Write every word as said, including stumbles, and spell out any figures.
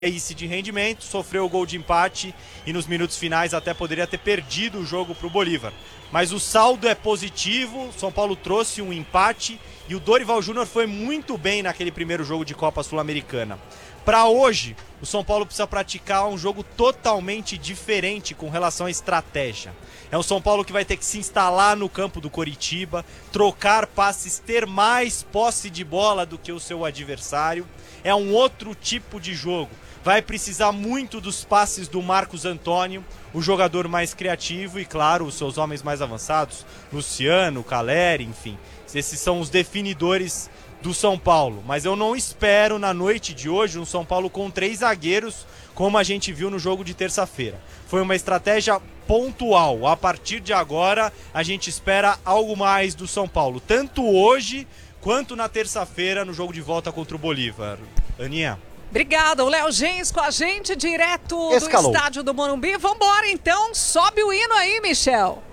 esse de rendimento, sofreu o gol de empate e nos minutos finais até poderia ter perdido o jogo para o Bolívar. Mas o saldo é positivo, o São Paulo trouxe um empate e o Dorival Júnior foi muito bem naquele primeiro jogo de Copa Sul-Americana. Para hoje, o São Paulo precisa praticar um jogo totalmente diferente com relação à estratégia. É um São Paulo que vai ter que se instalar no campo do Coritiba, trocar passes, ter mais posse de bola do que o seu adversário. É um outro tipo de jogo. Vai precisar muito dos passes do Marcos Antônio, o jogador mais criativo e, claro, os seus homens mais avançados, Luciano, Caleri, enfim. Esses são os definidores do São Paulo. Mas eu não espero na noite de hoje um São Paulo com três zagueiros, como a gente viu no jogo de terça-feira. Foi uma estratégia pontual. A partir de agora, a gente espera algo mais do São Paulo, tanto hoje quanto na terça-feira no jogo de volta contra o Bolívar. Aninha. Obrigada, o Léo Gens com a gente, direto Escalou. do estádio do Morumbi. Vambora então, sobe o hino aí, Michel.